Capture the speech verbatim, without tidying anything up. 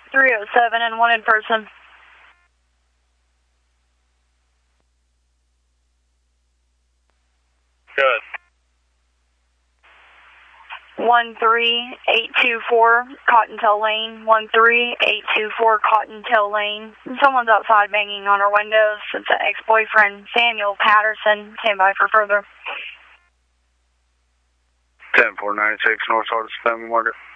three oh seven and one in person. Good. one three eight two four Cottontail Lane. one three eight two four Cottontail Lane. Someone's outside banging on our windows. It's an ex-boyfriend, Samuel Patterson. Stand by for further. ten four nine six North Hardest Family Market.